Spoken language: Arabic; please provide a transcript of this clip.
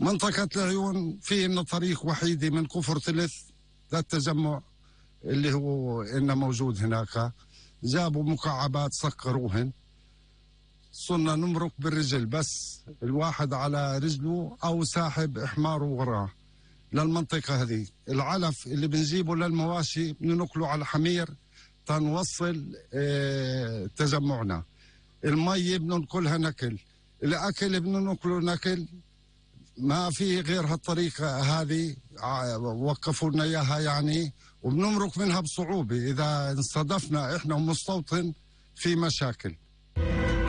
منطقة العيون في إنه طريق وحيدة من كفر ثلث للتجمع اللي هو إنه موجود هناك. جابوا مكعبات سكروهن، صرنا نمرق بالرجل بس الواحد على رجله أو ساحب إحماره وراه للمنطقة هذه. العلف اللي بنجيبه للمواشي بننقله على حمير تنوصل تجمعنا. المي بننقلها نكل، الأكل بننقله نكل. ما في غير هالطريقة هذه وقفوا لنا إياها يعني، وبنمرق منها بصعوبة إذا انصدفنا إحنا ومستوطن في مشاكل.